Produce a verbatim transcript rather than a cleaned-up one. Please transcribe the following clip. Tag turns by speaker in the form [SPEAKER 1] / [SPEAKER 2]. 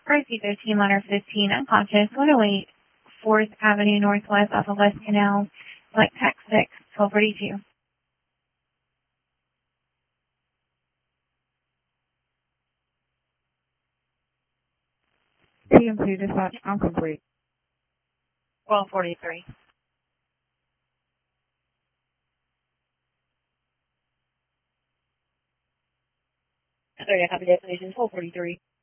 [SPEAKER 1] R C thirteen, letter fifteen, unconscious, one oh eight, fourth Avenue Northwest off of West Canal, flight tax six, twelve forty-two.
[SPEAKER 2] T M C dispatch, I'm complete.
[SPEAKER 1] twelve forty-three. Sorry, I copy destination twelve forty-three.